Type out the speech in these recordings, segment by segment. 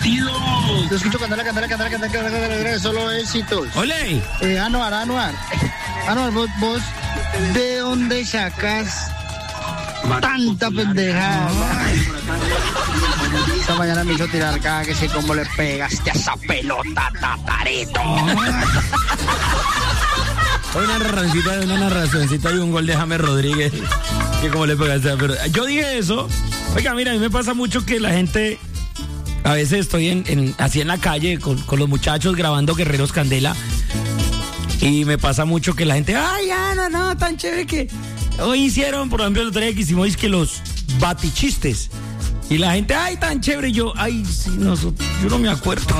consentido! Te escucho cantar, solo éxitos. ¡Ole! Anuar, vos, ¿de dónde sacas tanta pendejada? Esta mañana me hizo tirar cada que sé cómo le pegaste a esa pelota, tatarito. Una narracioncita y un gol de James Rodríguez. Que como le pegaste a pero yo dije eso. Oiga, mira, a mí me pasa mucho que la gente... A veces estoy así en la calle con los muchachos grabando Guerreros Candela. Y me pasa mucho que la gente... ¡Ay, ya, no, tan chévere que... Hoy hicieron, por ejemplo, el otro día que hicimos es que los batichistes. Y la gente, ¡ay, tan chévere! Y yo, ¡ay, sí, yo no me acuerdo!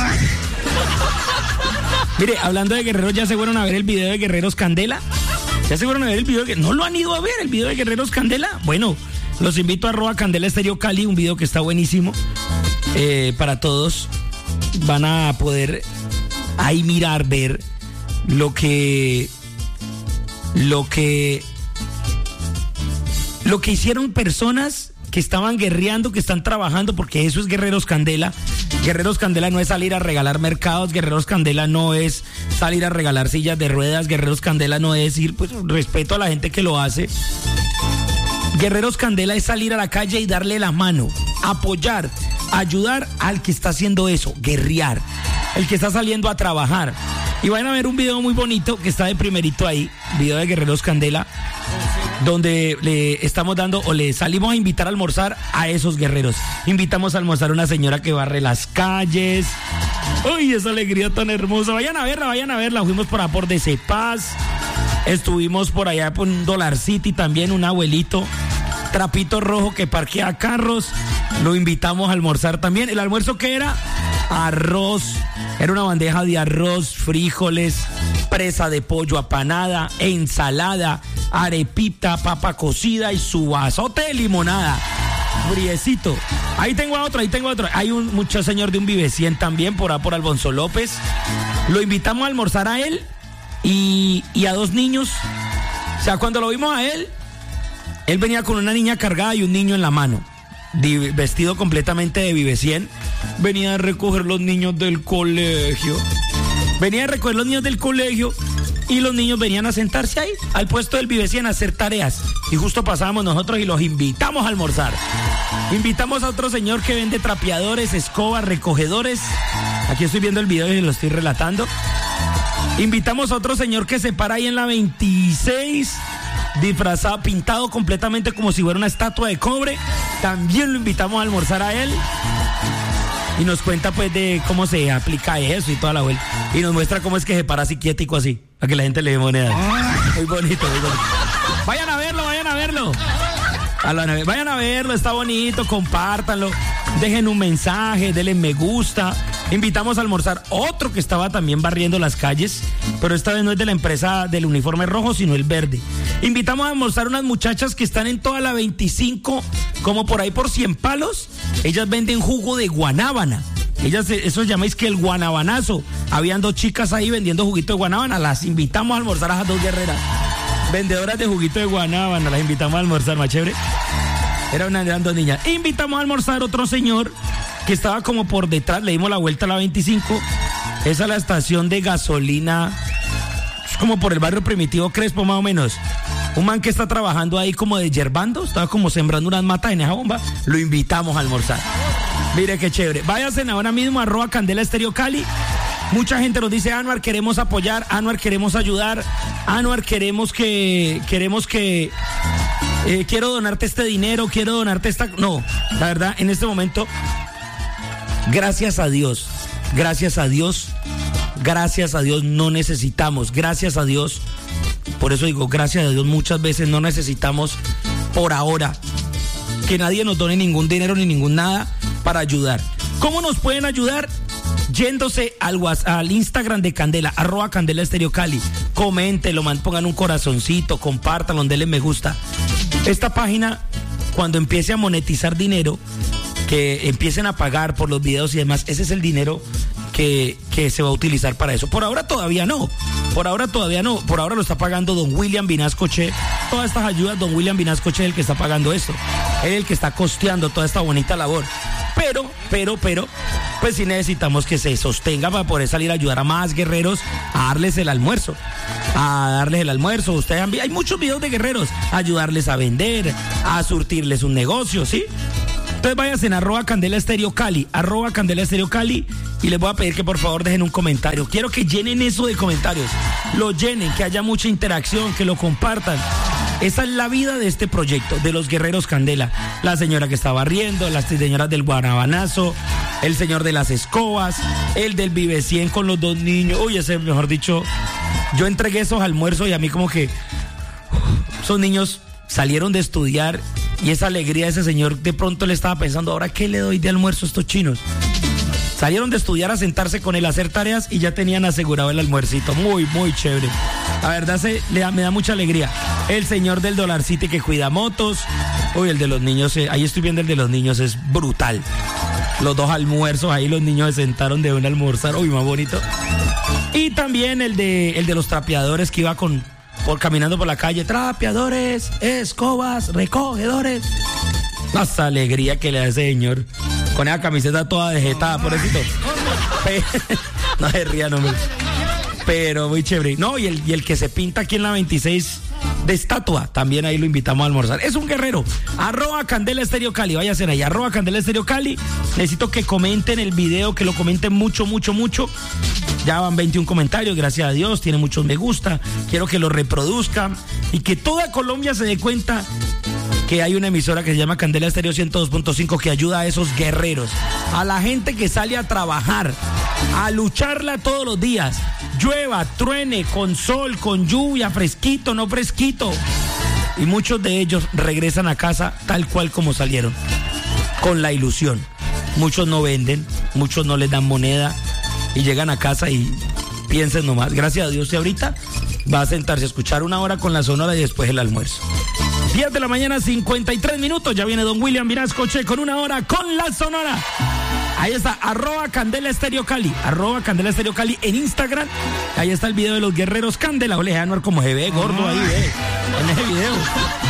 Mire, hablando de Guerreros, ¿ya se fueron a ver el video de Guerreros Candela? ¿Ya se fueron a ver el video? ¿No lo han ido a ver, el video de Guerreros Candela? Bueno, los invito a @Candela Estéreo Cali, un video que está buenísimo. Para todos van a poder ahí mirar, ver lo que hicieron personas que estaban guerreando, que están trabajando, porque eso es Guerreros Candela. Guerreros Candela no es salir a regalar mercados, Guerreros Candela no es salir a regalar sillas de ruedas, Guerreros Candela no es decir, pues, respeto a la gente que lo hace. Guerreros Candela es salir a la calle y darle la mano, apoyar, ayudar al que está haciendo eso, guerrear, el que está saliendo a trabajar. Y van a ver un video muy bonito que está de primerito ahí, video de Guerreros Candela, donde le estamos dando o le salimos a invitar a almorzar a esos guerreros. Invitamos a almorzar a una señora que barre las calles. ¡Uy, esa alegría tan hermosa! Vayan a verla. Fuimos por allá por DC Paz. Estuvimos por allá por un Dollar City también, un abuelito trapito rojo que parquea carros. Lo invitamos a almorzar también. ¿El almuerzo qué era? Arroz. Era una bandeja de arroz, frijoles, presa de pollo apanada, ensalada, arepita, papa cocida y su vasote de limonada. Friecito. Ahí tengo a otro. Hay un mucho señor de un Vive 100 también por Alfonso López. Lo invitamos a almorzar a él y a dos niños. O sea, cuando lo vimos a él venía con una niña cargada y un niño en la mano, vestido completamente de Vive 100. Venía a recoger los niños del colegio. Y los niños venían a sentarse ahí, al puesto del Vive 100 a hacer tareas. Y justo pasábamos nosotros y los invitamos a almorzar. Invitamos a otro señor que vende trapeadores, escobas, recogedores. Aquí estoy viendo el video y lo estoy relatando. Invitamos a otro señor que se para ahí en la 26, disfrazado, pintado completamente como si fuera una estatua de cobre. También lo invitamos a almorzar a él. Y nos cuenta pues de cómo se aplica eso y toda la vuelta. Y nos muestra cómo es que se para así quietico así, para que la gente le dé moneda. Muy bonito. Vayan a verlo. Vayan a verlo, está bonito, compártanlo. Dejen un mensaje, denle me gusta. Invitamos a almorzar otro que estaba también barriendo las calles, pero esta vez no es de la empresa del uniforme rojo, sino el verde. Invitamos a almorzar unas muchachas que están en toda la 25, como por ahí por 100 palos. Ellas venden jugo de guanábana. Eso llamáis que el guanabanazo. Habían dos chicas ahí vendiendo juguito de guanábana. Las invitamos a almorzar a esas dos guerreras vendedoras de juguito de guanábana. Las invitamos a almorzar, más chévere. Eran dos niñas. Invitamos a almorzar otro señor que estaba como por detrás. Le dimos la vuelta a la 25. Esa es la estación de gasolina. Es como por el barrio Primitivo Crespo, más o menos. Un man que está trabajando ahí como de yerbando. Estaba como sembrando unas matas en esa bomba. Lo invitamos a almorzar. Mire qué chévere. Váyanse ahora mismo a @Candela Estéreo Cali. Mucha gente nos dice: Anuar, queremos apoyar, Anuar, queremos ayudar, Anuar, queremos que quiero donarte este dinero, quiero donarte esta... No, la verdad, en este momento, gracias a Dios, no necesitamos, gracias a Dios, por eso digo, gracias a Dios, muchas veces no necesitamos por ahora que nadie nos done ningún dinero ni ningún nada para ayudar. ¿Cómo nos pueden ayudar? Yéndose al Instagram de Candela, @Candela Estéreo Cali. Coméntenlo, pongan un corazoncito, compártanlo, denle me gusta. Esta página, cuando empiece a monetizar dinero, que empiecen a pagar por los videos y demás, ese es el dinero que se va a utilizar para eso. Por ahora todavía no. Por ahora lo está pagando don William Vinascoche. Todas estas ayudas, don William Vinascoche es el que está pagando esto. Es el que está costeando toda esta bonita labor. Pero, pues sí necesitamos que se sostenga para poder salir a ayudar a más guerreros a darles el almuerzo. Ustedes hay muchos videos de guerreros, ayudarles a vender, a surtirles un negocio, ¿sí? Entonces váyanse en @CandelaEstereoCali, @CandelaEstereoCali, y les voy a pedir que por favor dejen un comentario. Quiero que llenen eso de comentarios, lo llenen, que haya mucha interacción, que lo compartan. Esa es la vida de este proyecto, de los Guerreros Candela. La señora que está barriendo, las señoras del guanabanazo, el señor de las escobas, el del Vive 100 con los 2 niños. Uy, ese, mejor dicho, yo entregué esos almuerzos y a mí como que esos niños salieron de estudiar y esa alegría de ese señor de pronto le estaba pensando, ¿ahora qué le doy de almuerzo a estos chinos? Salieron de estudiar a sentarse con él a hacer tareas y ya tenían asegurado el almuercito. Muy, muy chévere. La verdad me da mucha alegría. El señor del Dollar City que cuida motos. Uy, el de los niños, ahí estoy viendo el de los niños, es brutal. Los 2 almuerzos, ahí los niños se sentaron de un almorzar. Uy, más bonito. Y también el de los trapeadores que iba caminando por la calle. Trapeadores, escobas, recogedores. Esa alegría que le da ese señor. Con esa camiseta toda dejetada, pobrecito. No se rían, hombre. Pero muy chévere. No, y el que se pinta aquí en la 26 de estatua, también ahí lo invitamos a almorzar. Es un guerrero. @CandelaEstereoCali. Váyanse ahí, @CandelaEstereoCali. Necesito que comenten el video, que lo comenten mucho. Ya van 21 comentarios, gracias a Dios. Tiene muchos me gusta. Quiero que lo reproduzcan y que toda Colombia se dé cuenta que hay una emisora que se llama Candela Estéreo 102.5 que ayuda a esos guerreros, a la gente que sale a trabajar, a lucharla todos los días, llueva, truene, con sol, con lluvia, fresquito, no fresquito, y muchos de ellos regresan a casa tal cual como salieron, con la ilusión. Muchos no venden, muchos no les dan moneda y llegan a casa y piensen nomás, gracias a Dios, y ahorita va a sentarse a escuchar 1 hora con la Sonora y después el almuerzo. 10 de la mañana, 53 minutos. Ya viene don William Vinascoche con 1 hora con la Sonora. Ahí está, @CandelaEstereoCali, @CandelaEstereoCali en Instagram. Ahí está el video de los Guerreros Candela. Ole, Anuar como se ve gordo ahí, en ese video.